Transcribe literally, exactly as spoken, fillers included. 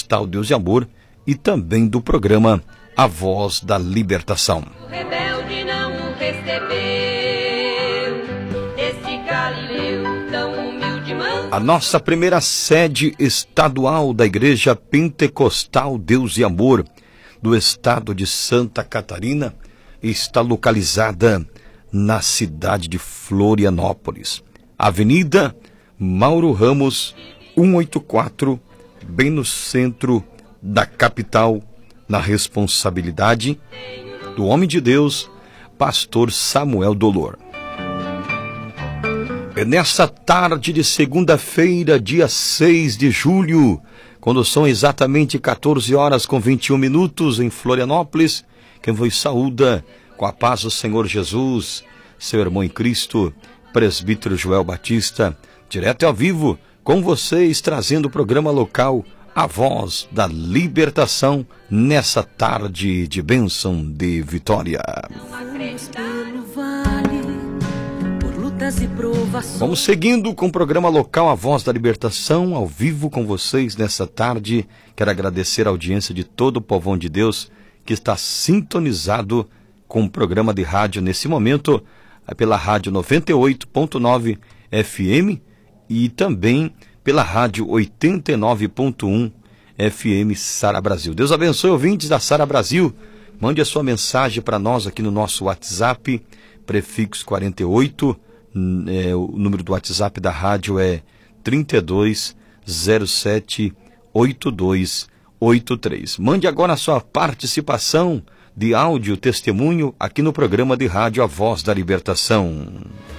Pentecostal Deus e Amor e também do programa A Voz da Libertação. O rebelde não o recebeu, esse Galileu tão humilde manso. A nossa primeira sede estadual da Igreja Pentecostal Deus e Amor do estado de Santa Catarina está localizada na cidade de Florianópolis. Avenida Mauro Ramos, cento e oitenta e quatro, bem no centro da capital, na responsabilidade do homem de Deus, pastor Samuel Dolor. É nessa tarde de segunda-feira, dia seis de julho, quando são exatamente quatorze horas com vinte e um minutos em Florianópolis, quem vos saúda com a paz do Senhor Jesus, seu irmão em Cristo, presbítero Joel Batista, direto e ao vivo, com vocês, trazendo o programa local A Voz da Libertação, nessa tarde de bênção de vitória. Vamos seguindo com o programa local A Voz da Libertação, ao vivo com vocês nessa tarde. Quero agradecer a audiência de todo o povão de Deus que está sintonizado com o programa de rádio nesse momento, pela rádio noventa e oito ponto nove F M e também pela rádio oitenta e nove ponto um F M Sara Brasil. Deus abençoe, ouvintes da Sara Brasil. Mande a sua mensagem para nós aqui no nosso WhatsApp, prefixo quarenta e oito. É, o número do WhatsApp da rádio é trinta e dois zero sete oito dois oito três. Mande agora a sua participação de áudio, testemunho, aqui no programa de rádio A Voz da Libertação.